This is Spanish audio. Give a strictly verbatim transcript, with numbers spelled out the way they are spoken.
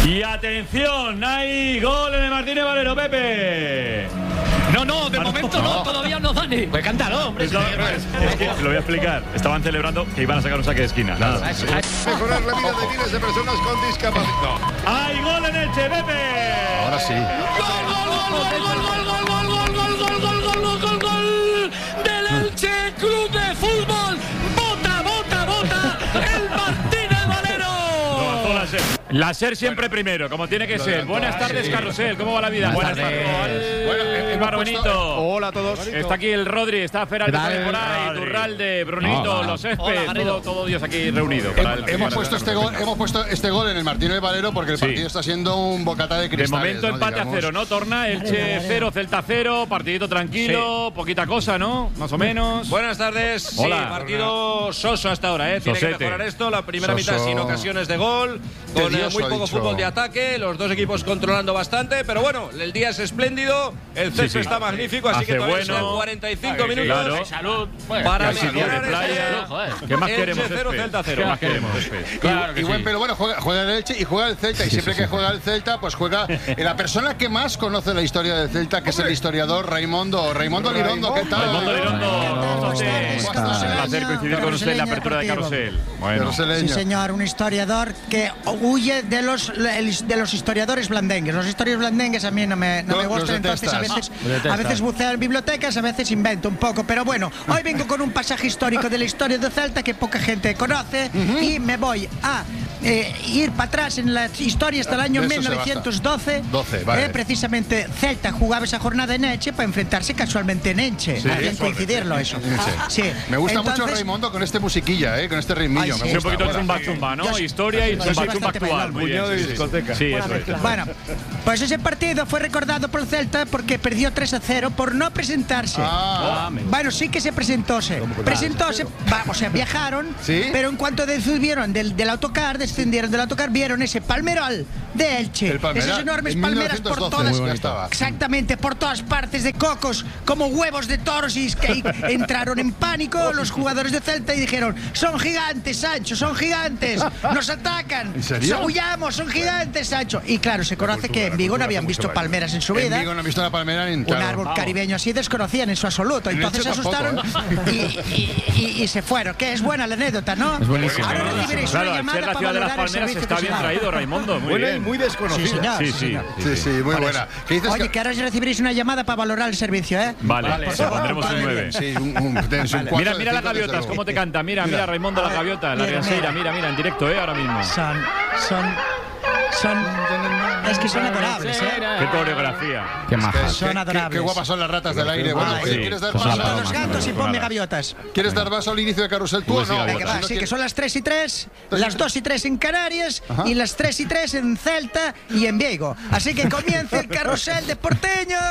Y atención, hay gol en el Martínez Valero, Pepe. No, no, de ah, momento no, no, todavía no, Dani. Pues cántalo, hombre. Es lo, es que lo voy a explicar. Estaban celebrando que iban a sacar un saque de esquina. Nada. Mejorar la vida de miles de personas con discapacidad. ¡Hay gol en Elche, Pepe! Ahora sí. ¡Gol, gol, gol, gol, gol, gol, gol, gol, gol, gol, gol, gol, gol, gol, gol del Elche Club de Fútbol! ¡Bota, bota, bota! ¡El Martínez Valero! La SER siempre primero, como tiene que ser. Buenas tardes, Carrusel. ¿Cómo va la vida? Buenas tardes. Bueno, el Brunito. Hola a todos. Está aquí el Rodri, está Feral por ahí, Turralde, Brunito, los Césped, todo, todo Dios aquí reunido. Para el, hemos, para puesto este gol, hemos puesto este gol en el Martínez Valero porque el sí. partido está siendo un bocata de cristales. De momento ¿no? empate Digamos. a cero, ¿no? Torna, Elche cero, Celta cero, partidito tranquilo, sí. poquita cosa, ¿no? Más o menos. Buenas tardes. Hola. Sí, partido soso hasta ahora, ¿eh? Tiene Sosete. que mejorar esto. La primera Soso. mitad sin ocasiones de gol, con eh, muy poco fútbol de ataque, los dos equipos controlando bastante, pero bueno, el día es espléndido, el césped sí, sí. está magnífico, así Hace que todavía bueno. son cuarenta y cinco minutos claro. salud, para mejorar playa. ¿Qué más queremos? cero, Celta cero. ¿Qué más queremos? Claro que y, y buen, sí. pero bueno, juega, juega el Elche y juega el Celta, y siempre que juega el Celta, pues juega la persona que más conoce la historia del Celta, que es el historiador Raimundo, Raimundo Lirondo, ¿qué tal? Raimundo Lirondo, un placer coincidir con usted en la apertura de Carrusel. Bueno. Sí, señor, un historiador que huye de los de los historiadores blandengues. Los historiadores blandengues a mí no me, no no, me gustan, entonces a veces, a veces buceo en bibliotecas, a veces invento un poco, pero bueno, hoy vengo con un pasaje histórico de la historia de Celta que poca gente conoce uh-huh. y me voy a eh, ir para atrás en las historias del año mil novecientos doce. doce, vale. eh, precisamente Celta jugaba esa jornada en Elche para enfrentarse casualmente en Elche. Sí, Hay que coincidirlo eso. Sí. Sí. Me gusta Entonces, mucho Raimundo con este musiquilla, eh, con este ritmillo. Ay, me sí, un poquito de chumba chumba, ¿no? Yo, Historia y chumba chumba actual. Muy bien, sí, discoteca. Sí, eso es. Bueno, pues ese partido fue recordado por el Celta porque perdió tres a cero por no presentarse. Ah, bueno, sí que se presentóse. Presentóse, vamos, o sea, viajaron, ¿sí? pero en cuanto descendieron del, del autocar, descendieron del autocar, vieron ese palmeral de Elche. Esas enormes palmeras por todas. Exactamente, por todas partes de cocos, como huevos de toros, y que entraron en pánico los jugadores de Celta y dijeron: son gigantes, Sancho, son gigantes, nos atacan. ¿En serio? Huyamos, son gigantes, Sancho. Y claro, se conoce cultura, que en Vigo no habían visto palmeras en su vida. En Vigo no han visto una palmera en un claro, árbol vamos. caribeño así desconocían en su absoluto. Entonces se asustaron tampoco, ¿eh? y, y, y, y se fueron. Que es buena la anécdota, ¿no? Es buenísimo. Ahora recibiréis claro, una llamada la ciudad de las palmeras está bien traído, Raimundo. Muy buena bien. y muy desconocida. Sí, señor. Sí, Sí, sí, señor. sí, sí, muy Por buena. Oye, que... que ahora recibiréis una llamada para valorar el servicio, ¿eh? Vale, vale. Se pondremos vale. un nueve. Sí, un, un, vale. Mira, mira las gaviotas, cómo te canta. Mira, mira, Raimundo, las gaviotas, la Rianseira. Mira, mira, en directo, ¿eh? Ahora mismo. Son, son, son... Es que son adorables, ¿eh? Qué coreografía. Qué majas. Son adorables. Qué, qué guapas son las ratas del aire. Bueno, Ay, oye, sí. ¿quieres dar Pues paso? a los gatos y ponme gaviotas. ¿Quieres dar paso al inicio de Carrusel tú o no? Venga, va, sí, que son las tres y tres, las dos y tres en Canarias Ajá. y las tres y tres en Celta y en Vigo. Así que comienza el Carrusel de Porteño.